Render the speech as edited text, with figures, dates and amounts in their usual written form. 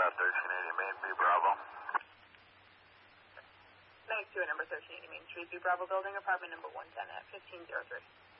1380 Main, B Bravo. Night 2 at number 1380 Main Street, B Bravo Building, apartment number 110 at 1503.